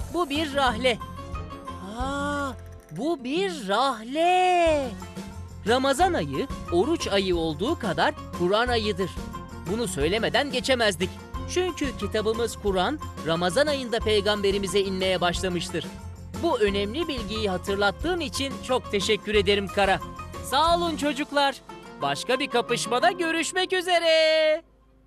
Bu bir rahle. Aa, bu bir rahle. Ramazan ayı, oruç ayı olduğu kadar Kur'an ayıdır. Bunu söylemeden geçemezdik. Çünkü kitabımız Kur'an, Ramazan ayında peygamberimize inmeye başlamıştır. Bu önemli bilgiyi hatırlattığın için çok teşekkür ederim Kara. Sağ olun çocuklar. Başka bir kapışmada görüşmek üzere.